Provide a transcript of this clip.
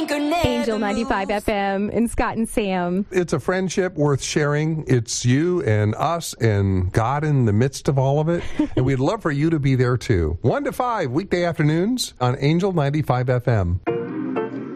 Angel 95 FM and Scott and Sam. It's a friendship worth sharing. It's you and us and God in the midst of all of it. And we'd love for you to be there too. 1 to 5 weekday afternoons on Angel 95 FM.